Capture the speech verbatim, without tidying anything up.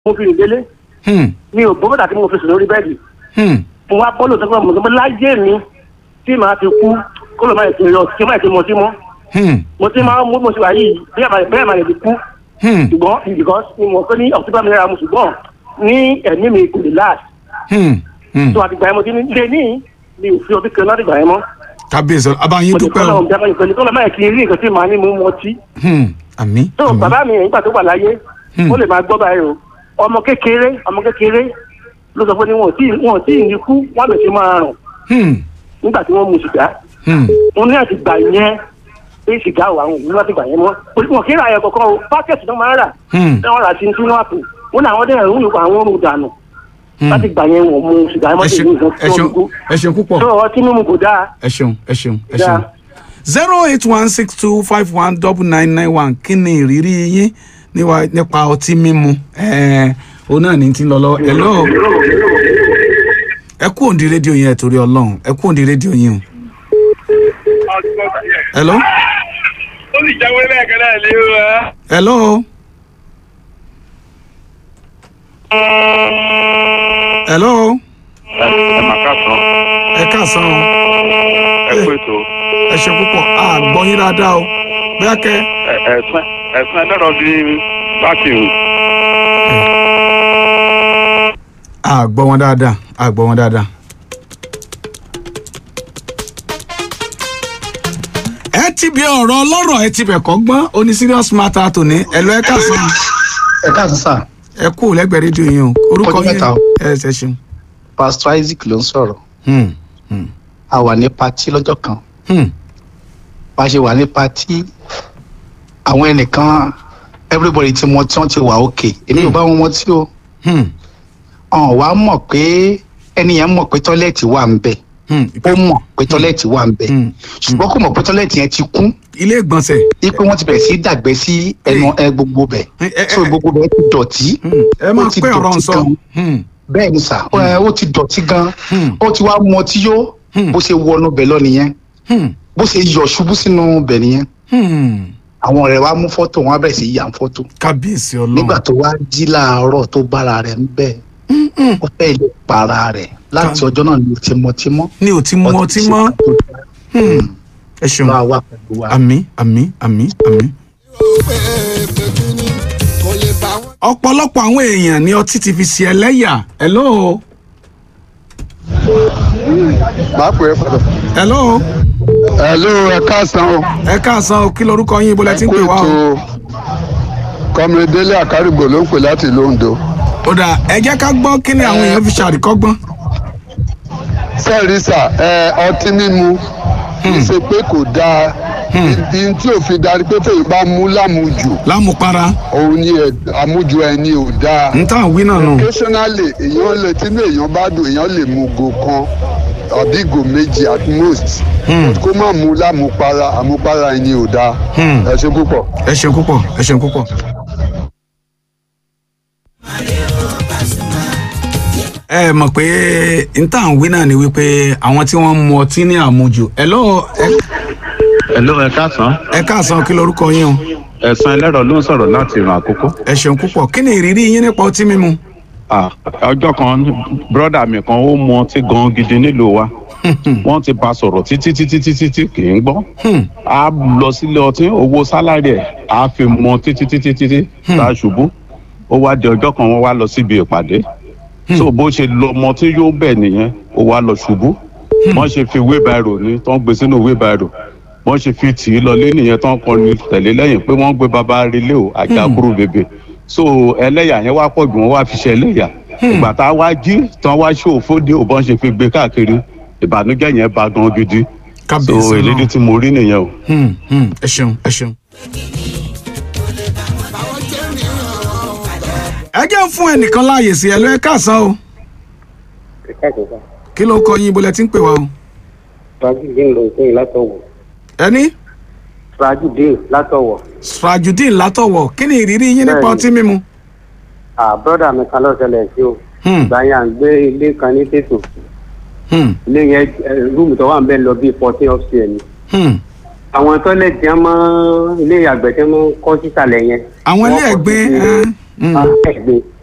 mo fi ìdílé mi ò gbọ́ dàtí mo fi sùn lórí bẹ́ẹ̀dì mo wá bọ́ lóòótọ́ pé mo sọ pé láyé mi tí màá fi kú kó ló máa yẹ kí n lọ kí n máa yẹ kí n mọ sí mọ́ mo ti máa mú mo sì wà yìí bí bẹ́ẹ̀ máa yẹ kí kú ṣùgbọ́n because mo kọ́ ní ọ̀tún bá mi rà mo ṣùgbọ́n ní ẹ̀mí mi kò lè láàṣì tó àti gbà yẹn mo ti ní lé ní mi ò fi ọdún kan láti gbà yẹn mọ́. kábíyèsí abayín dúpẹ́ o. kó ló máa yẹ kí n rí nǹkan tí màá ní mú mọ́ tí. àmín. tó bàbá mi nígbà tó wà láyé ó lè máa gbọ́ báyìí o ọmọ kékeré ọmọ kékeré ló sọ fún ni wọn ò tí wọn ò tí ì ní kú wọn lè ṣe máa rùn nígbà tí wọn mu sìgá wọn ní àti gbà yẹn pé sìgá wà wọn òun láti gbà yẹn mọ wọn kí ra ayọ kọkọ o pákẹ́tì náà máa ń rà tí wọn rà sí ní sínú àpò wọn làwọn dẹ̀ ń lùkọ àwọn ohun dànù láti gbà yẹn wọn mu sìgá mọ́tò ìlú nǹkan tó ń kú ẹ ṣeun púpọ̀ tó ọtí mímu kò dáa. ẹ ṣeun ẹ ṣeun ẹ ṣeun zero eight one six two five one double nine nine one kí ni ìrírí yín nípa ọtí mímu òun náà ní ti lọ lọ hello ẹ kú òǹdí rédíò yẹn torí Ọlọ́run ẹ kú òǹdí rédíò yẹn o. hello. ó sì jáwé lẹ́ẹ̀kan náà lé o ẹ. hello. hello. ẹ máa káàsán. ẹ káàsán o. ẹ kú ètò. ẹ ṣe púpọ̀ a gbọ́ yín dáadáa o bóyá kẹ́. ẹ̀sán ẹ̀sán ẹlẹ́rọ̀ bíi bátìrì. a gbọ́ wọn dáadáa a gbọ́ wọn dáadáa. ẹ ti bí ọ̀rọ̀ ọlọ́rọ̀ ẹ ti bẹ̀ kọ́ gbọ́n oní serious matter tòní ẹ lọ ẹ káàsán. ẹ káàsán sà. ẹ kú lẹ́gbẹ̀ẹ́ rédíò yín o orúkọ yín ẹ ṣe ṣeun. Pastor Isaac ló ń sọ̀rọ̀. a wà ní patí lọ́jọ́ kan. bá a ṣe wà ní patí àwọn ẹnìkan everybody ti mọ tí wọ́n ti wà òkè èmi ò bá wọn mọ tí o. ọ̀n wá mọ̀ pé ẹni yẹn mọ̀ pé tọ́lẹ́ẹ̀tì wà ń bẹ̀ ó mọ̀ pé tọ́lẹ́ẹ̀tì wà ń bẹ̀ ṣùgbọ́n kò mọ̀ pé tọ́lẹ́ẹ̀tì yẹn ti kún. ilé ìgbọ̀nsẹ̀. ipe wọn ti bẹ̀rẹ̀ sí dàgbẹ́ sí ẹnu ẹ gbogbo bẹ̀ so gbogbo bẹ̀ ti dọ̀tí. ẹ máa pẹ́ ọ̀rọ̀ nsọ. bẹ́ẹ̀ ni sà ó ti dọ̀tí gan ó ti wá mu ọtí yó bó ṣe wọnú bẹ̀ lọ nìyẹn bó ṣe yọ̀ ṣubú sínú bẹ̀ nìyẹn àwọn ọ̀rẹ́ wa mú fọ́tò wọn bẹ̀rẹ̀ sí yà ń fọ́tò. kábíyèsí Ọlọ́run. nígbà tó wá jí láàárọ̀ tó bára rẹ̀ ń bẹ̀ ó fẹ́ lè para rẹ̀ láti ọjọ́ náà ni o ti mọ tí mọ́. ni o ti mọ ọtí mọ́. ẹ ṣeun àmín àmín àmín àmín. ọ̀pọ̀lọpọ̀ àwọn èèyàn ni ọtí ti fi ṣe ẹlẹ́yà. hello. máa pè é fọdọ. hello. hello ẹ káàsán o. ẹ káàsán o kí lorúkọ yín ibo lẹ ti ń pè wá o. kọ́mìrìdélé àkárìgbò ló ń pè láti ìlú Oǹdó. ó dà ẹ jẹ́ ká gbọ́ kí ni àwọn èèyàn fi ṣàríkọ́gbọ́n. sẹ́ẹ̀rì sà ẹ ọtí mímu kì í ṣe pé kò dáa ibi tí òfin darí pé fèyí bá mú lámujù. lámupara. òun ni àmujù ẹni ò dáa. n tàn wí náà nù. occasionally èèyàn lè tí èèyàn bá dùn èèyàn lè mu go kan àbí go méjì at most. kó má mu lámupara àmupara ẹni ò dáa. ẹ ṣe púpọ̀. ẹ ṣe púpọ̀ ẹ ṣe púpọ̀. ẹ mọ̀ pé n tàn wí náà ni wípé àwọn tí wọ́n mu ọtí ní àmujù. hello. hello ẹ káàsán. ẹ káàsán kí lorúkọ yín o. ẹ̀sán ẹlẹ́rọ̀ ló ń sọ̀rọ̀ láti ìran àkókò. ẹ ṣeun púpọ̀ kí ni ìrírí yín nípa ọtí mímu. ọjọ́ kan bírọ́dà mi kan ó mu ọtí gan gidi nílùú wa wọ́n ti bá a sọ̀rọ̀ títí títí títí tí kì í gbọ́. a lọ sílé ọtí owó sálárì ẹ̀ a fi mu títí títí títí tá a ṣubú ó wá di ọjọ́ kan wọ́n wá lọ síbi ìpàdé so bó ṣe lọ ọmọ tí yóò bẹ̀ nìyẹn ó wá lọ ṣubú wọ́n ṣe fi wheelbarrow ní tó ń gbé sínú wheelbarrow wọ́n ṣe fi tì í lọ lé nìyẹn tó ń kọrin tẹ̀lé lẹ́yìn pé wọ́n gbé bàbá relé o àjàkúrò bèbè so ẹlẹ́yà yẹn wá pọ̀ jù wọ́n wá fi ṣe ẹlẹ́yà ìgbà tá a wá jí tán wá ṣe òfóde ò bọ́n ṣe fi gbé káàkiri ìbànújẹ́ yẹn bá gan gidi so èlédè tí mo rí nìyẹn o. ẹ ṣeun ẹ ṣeun. ẹ jẹ́ fún ẹnìkan láàyè sí ẹ lọ ẹ káàsán o. kí ló kọ yín ibo lẹ ti ń pè wá o. Srajudeen ló ń pè látọ̀wọ̀. ẹni. Srajudeen látọ̀wọ̀. Srajudeen látọ̀wọ̀ kí ni ìrírí yín nípa ọtí mímu. ah brọ́dà mi kan ló ṣẹlẹ̀ sí o. ìgbà yẹn à ń gbé ilé kan ní tètò. ilé yẹn rúùmù tó wà ń bẹ lọ bíi fourteen upstairs ni. àwọn tọ́lẹ̀tì ẹ̀ mọ́ ilé àgbẹ̀ tí wọ́n kọ́ sísàlẹ̀ yẹn. àwọn ilé ẹ̀gbẹ́ ẹ̀gbẹ́